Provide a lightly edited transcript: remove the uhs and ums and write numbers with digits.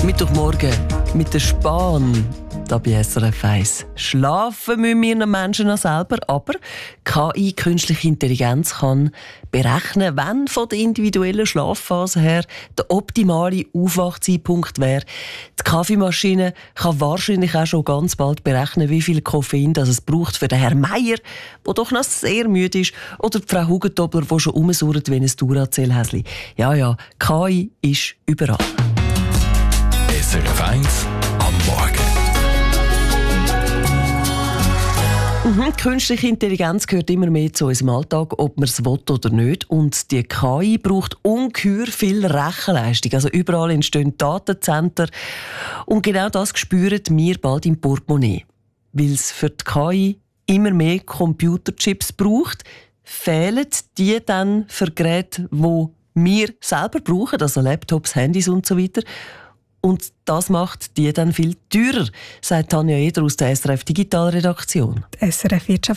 Mittwochmorgen mit der Spahn. Da bei SRF 1. Schlafen müssen wir Menschen noch selber, aber KI, künstliche Intelligenz, kann berechnen, wann von der individuellen Schlafphase her der optimale Aufwachzeitpunkt wäre. Die Kaffeemaschine kann wahrscheinlich auch schon ganz bald berechnen, wie viel Koffein das es braucht für den Herrn Meier, der doch noch sehr müde ist, oder die Frau Hugentobler, die schon rumsurrt wie ein Duracell-Häsli. Ja, KI ist überall. SRF 1 am Morgen. Künstliche Intelligenz gehört immer mehr zu unserem Alltag, ob man es will oder nicht. Und die KI braucht ungeheuer viel Rechenleistung. Also überall entstehen Datenzentren. Und genau das spüren wir bald im Portemonnaie. Weil es für die KI immer mehr Computerchips braucht, fehlen die dann für Geräte, die wir selber brauchen, also Laptops, Handys und so weiter. Und das macht die dann viel teurer, sagt Tanja Eder aus der SRF Digitalredaktion. Die SRF